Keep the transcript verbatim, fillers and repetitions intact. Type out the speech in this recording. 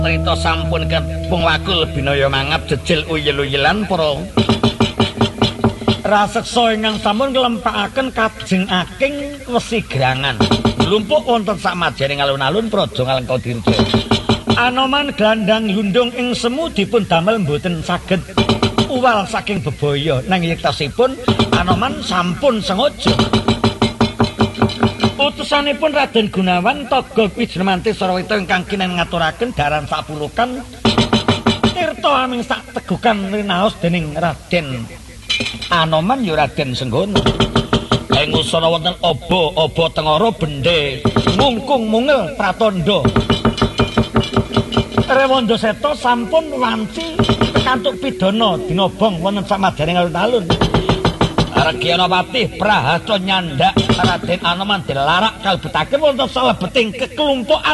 Trita sampun kepung wakul binaya mangap jejel uyel-uyelan para raseksa ingkang sampun nglempakaken kajeng aking wesi gerangan. Lumpuk wonten sak majaning alun-alun Praja Ngalengkadirja. Anoman glandang yundung ing semu dipun damel mboten saged uwal saking bebaya nanging yektosipun Anoman sampun sengaja. Utusanipun Raden Gunawan Togo Wijramanti Sarawita ingkang kinen ngaturaken daran sapulukan tirta aming sak tegukan rinaos dening Raden Anoman ya Raden Senggana. Ing usana wonten aba-aba tengara bendhe ngungkung mungel pratandha. Rewanda Seta sampun wanci kantuk pidana dinobong wonten sak majaning alun-alun. Regyanapati Prahaca nyandak Raden Anoman dilarak kalebetaken wonten salebeting kekelumpukan